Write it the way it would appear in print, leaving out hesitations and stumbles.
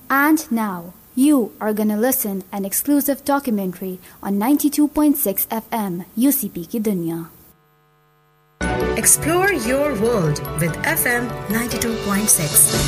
And now, you are gonna listen an exclusive documentary on 92.6 FM UCP की दुनिया. Explore your world with FM 92.6.